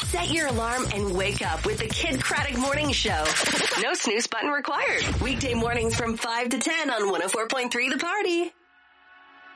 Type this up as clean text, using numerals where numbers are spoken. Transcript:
Set your alarm and wake up with the Kid Craddock Morning Show. No snooze button required. Weekday mornings from 5 to 10 on 104.3 The Party.